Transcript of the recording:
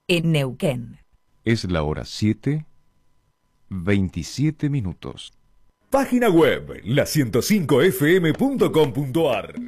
en Neuquén. Es la hora 7:27 minutos. Página web la105fm.com.ar.